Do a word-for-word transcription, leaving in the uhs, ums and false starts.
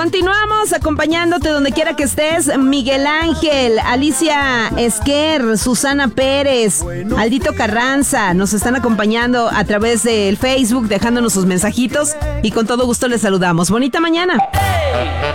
Continuamos acompañándote donde quiera que estés. Miguel Ángel, Alicia Esquer, Susana Pérez, Aldito Carranza nos están acompañando a través del Facebook, dejándonos sus mensajitos y con todo gusto les saludamos. Bonita mañana.